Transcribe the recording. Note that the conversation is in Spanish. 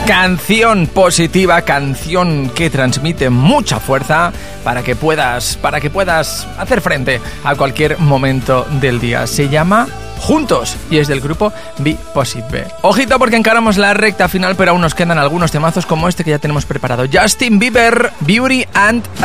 Canción positiva, canción que transmite mucha fuerza para que puedas hacer frente a cualquier momento del día. Se llama Juntos y es del grupo Be Positive. Ojito porque encaramos la recta final, pero aún nos quedan algunos temazos como este que ya tenemos preparado. Justin Bieber, Beauty and a